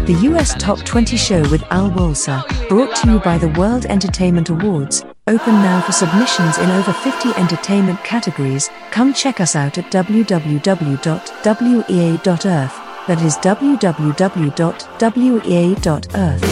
The US Top 20 show with Al Walser, brought to you by the World Entertainment Awards, open now for submissions in over 50 entertainment categories. Come check us out at www.wea.earth. That is www.wea.earth.